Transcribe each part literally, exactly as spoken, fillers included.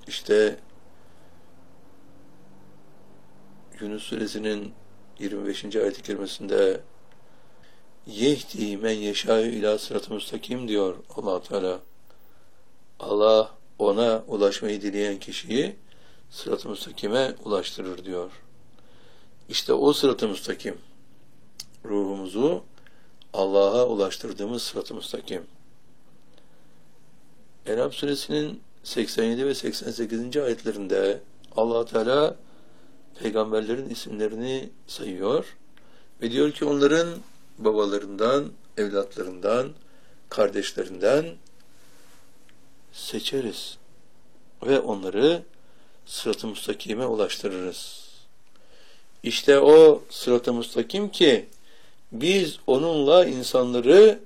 İşte Yunus suresinin yirmi beşinci ayet-i kerimesinde yehdi men yeşâ'u ilâ sırat-ı müstakim diyor Allah Teala. Allah ona ulaşmayı dileyen kişiyi sırat-ı müstakime ulaştırır diyor. İşte o sırat-ı müstakim, ruhumuzu Allah'a ulaştırdığımız sırat-ı müstakim. En'am suresinin seksen yedi ve seksen sekizinci ayetlerinde Allah Teala peygamberlerin isimlerini sayıyor ve diyor ki onların babalarından, evlatlarından, kardeşlerinden seçeriz ve onları sırat-ı müstakime ulaştırırız. İşte o sırat-ı müstakim ki biz onunla insanları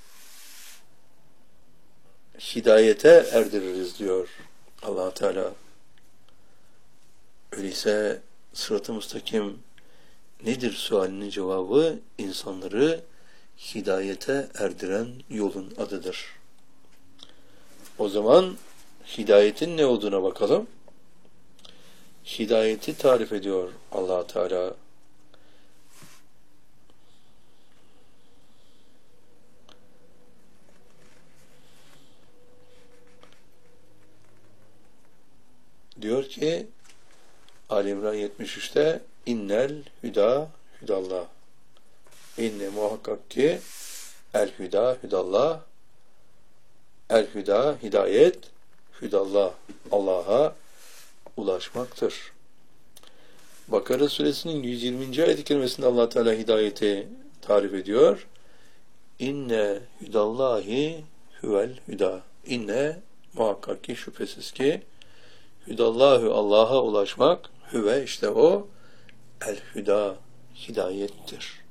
hidayete erdiririz diyor Allah Teala. Öyleyse sırat-ı müstakim nedir sualinin cevabı, insanları hidayete erdiren yolun adıdır. O zaman hidayetin ne olduğuna bakalım. Hidayeti tarif ediyor Allah Teala. Diyor ki Ali İmran yetmiş üçte innel hüda hüdallah. İnne muhakkak ki el hüda hüdallah. El hüda hidayet, hüdallah Allah'a ulaşmaktır. Bakara suresinin yüz yirminci ayet-i kerimesinde Allah Teala hidayeti tarif ediyor. İnne hüdallahi huvel hüda. İnne muhakkak ki şüphesiz ki hüdallahu Allah'a ulaşmak, hüve işte o el hüda hidayettir.